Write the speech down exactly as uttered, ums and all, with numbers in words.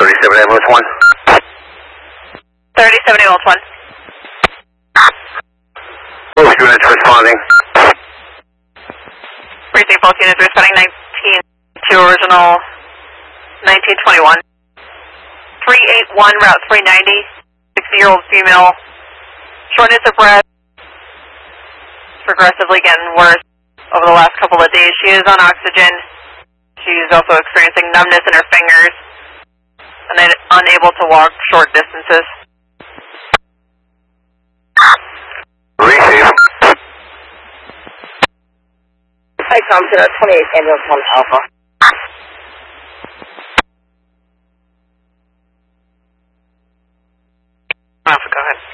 thirty-seven ambulance one. thirty-seven ambulance one. Both units responding. Precinct both units responding nineteen to original nineteen twenty-one. three eight one, route three ninety, sixty-year-old female, shortness of breath, progressively getting worse over the last couple of days. She is on oxygen. She's also experiencing numbness in her fingers and then unable to walk short distances. Receive. Hi, Compton, uh, twenty-eight ambulance one Alpha. Alpha, go ahead.